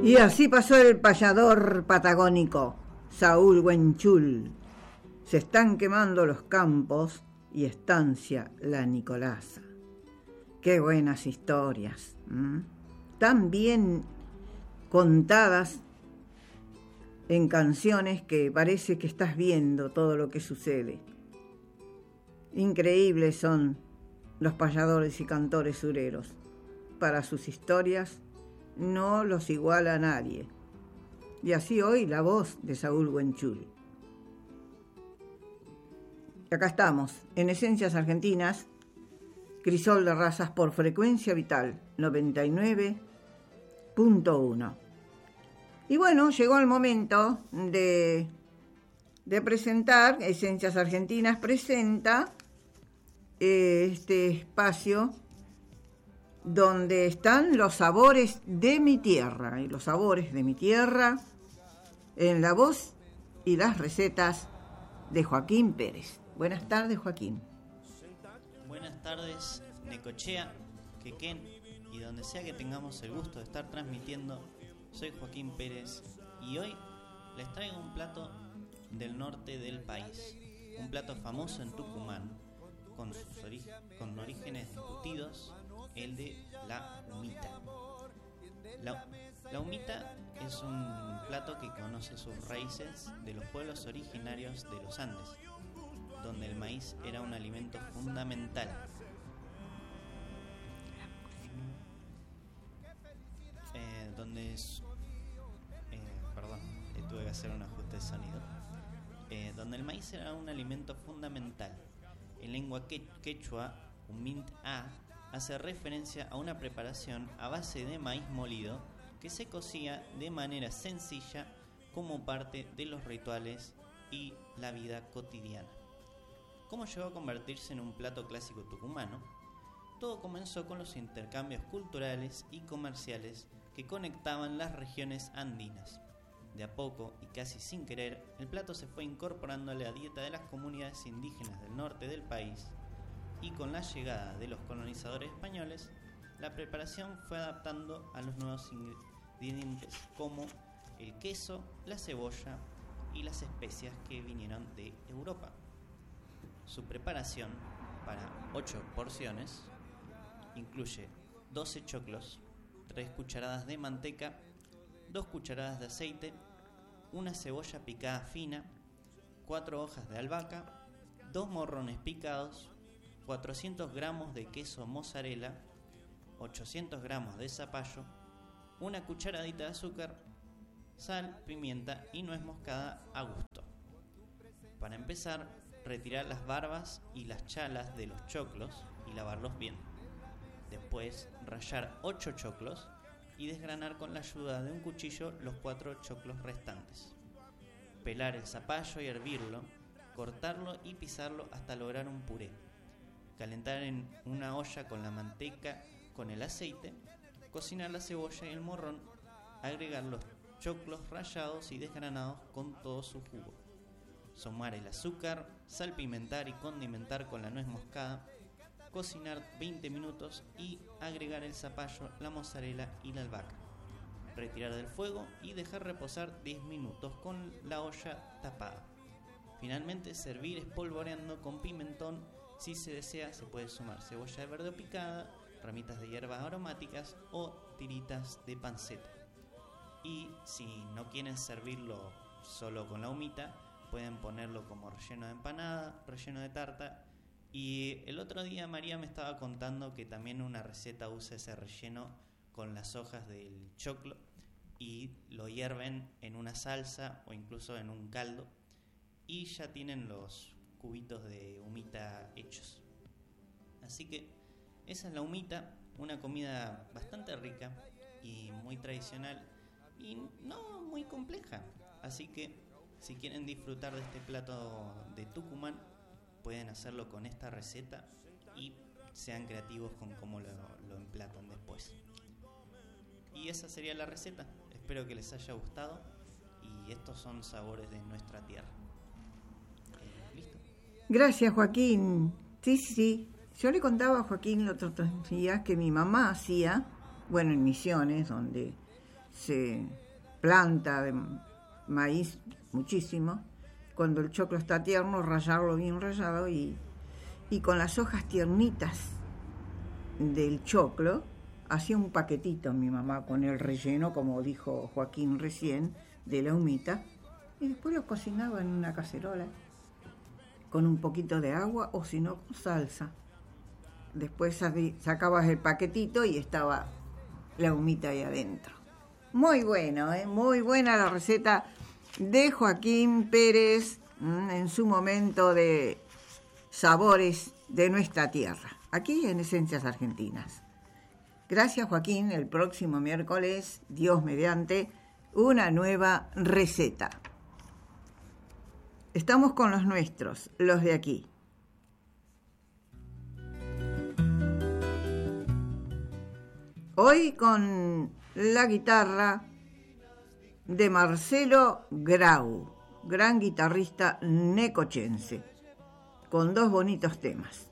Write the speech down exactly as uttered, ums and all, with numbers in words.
Y así pasó el payador patagónico, Saúl Huenchul. Se están quemando los campos y estancia la Nicolasa. Qué buenas historias, ¿m? Tan bien contadas en canciones que parece que estás viendo todo lo que sucede. Increíbles son los payadores y cantores sureros. Para sus historias no los iguala nadie. Y así hoy la voz de Saúl Huenchul. Acá estamos, en Esencias Argentinas, Crisol de Razas por Frecuencia Vital noventa y nueve punto uno. Y bueno, llegó el momento de, de presentar, Esencias Argentinas presenta eh, este espacio donde están los sabores de mi tierra, y los sabores de mi tierra en la voz y las recetas de Joaquín Pérez. Buenas tardes, Joaquín. Buenas tardes, Necochea, Quequén y donde sea que tengamos el gusto de estar transmitiendo. Soy Joaquín Pérez y hoy les traigo un plato del norte del país, un plato famoso en Tucumán con, sus ori- con orígenes discutidos, el de la humita. La, la humita es un plato que conoce sus raíces de los pueblos originarios de los Andes, donde el maíz era un alimento fundamental. Eh, donde es, eh, perdón, eh, tuve que hacer un ajuste de sonido. Eh, donde el maíz era un alimento fundamental. En lengua que, quechua, humint-a hace referencia a una preparación a base de maíz molido que se cocía de manera sencilla como parte de los rituales y la vida cotidiana. ¿Cómo llegó a convertirse en un plato clásico tucumano? Todo comenzó con los intercambios culturales y comerciales que conectaban las regiones andinas. De a poco y casi sin querer, el plato se fue incorporando a la dieta de las comunidades indígenas del norte del país, y con la llegada de los colonizadores españoles, la preparación fue adaptando a los nuevos ingredientes como el queso, la cebolla y las especias que vinieron de Europa. Su preparación, para ocho porciones, incluye doce choclos, tres cucharadas de manteca, dos cucharadas de aceite, una cebolla picada fina, cuatro hojas de albahaca, dos morrones picados, cuatrocientos gramos de queso mozzarella, ochocientos gramos de zapallo, una cucharadita de azúcar, sal, pimienta y nuez moscada a gusto. Para empezar, retirar las barbas y las chalas de los choclos y lavarlos bien. Después, rallar ocho choclos y desgranar con la ayuda de un cuchillo los cuatro choclos restantes. Pelar el zapallo y hervirlo, cortarlo y pisarlo hasta lograr un puré. Calentar en una olla con la manteca con el aceite, cocinar la cebolla y el morrón, agregar los choclos rallados y desgranados con todo su jugo. Sumar el azúcar, salpimentar y condimentar con la nuez moscada, cocinar veinte minutos y agregar el zapallo, la mozzarella y la albahaca. Retirar del fuego y dejar reposar diez minutos con la olla tapada. Finalmente servir espolvoreando con pimentón. Si se desea, se puede sumar cebolla verde picada, ramitas de hierbas aromáticas o tiritas de panceta. Y si no quieren servirlo solo con la humita, pueden ponerlo como relleno de empanada, relleno de tarta. Y el otro día María me estaba contando que también una receta usa ese relleno con las hojas del choclo y lo hierven en una salsa o incluso en un caldo y ya tienen los cubitos de humita hechos. Así que esa es la humita, una comida bastante rica y muy tradicional y no muy compleja. Así que si quieren disfrutar de este plato de Tucumán, pueden hacerlo con esta receta y sean creativos con cómo lo, lo emplatan después. Y esa sería la receta. Espero que les haya gustado y estos son sabores de nuestra tierra. Eh, ¿Listo? Gracias, Joaquín. Sí, sí. Yo le contaba a Joaquín los otros días que mi mamá hacía, bueno, en Misiones, donde se planta de maíz muchísimo. Cuando el choclo está tierno, rallarlo bien rallado y, y con las hojas tiernitas del choclo hacía un paquetito mi mamá con el relleno, como dijo Joaquín recién, de la humita, y después lo cocinaba en una cacerola con un poquito de agua o si no con salsa. Después sacabas el paquetito y estaba la humita ahí adentro. Muy bueno, ¿eh? Muy buena la receta de Joaquín Pérez en su momento de sabores de nuestra tierra, aquí en Esencias Argentinas. Gracias, Joaquín. El próximo miércoles, Dios mediante, una nueva receta. Estamos con los nuestros, los de aquí. Hoy con la guitarra de Marcelo Grau, gran guitarrista necochense, con dos bonitos temas.